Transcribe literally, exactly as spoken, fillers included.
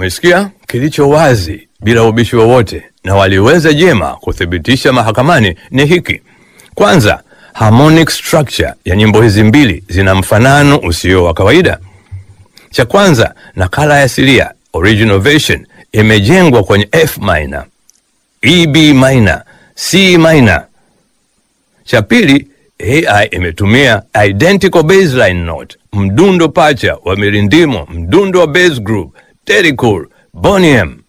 Umesikia? Kilicho wazi bila ubishi wowote na waliweza jema kuthibitisha mahakamani ni hiki. Kwanza, harmonic structure ya nyimbo hizi mbili zina mfanano usio wa kawaida. Cha kwanza, nakala ya asilia original version imejengwa kwenye F minor, E B minor, C minor. Cha pili, A I imetumia identical baseline note, mdundo pacha wa mirindimo, mdundo wa bass group, Terry Cool, Boney M.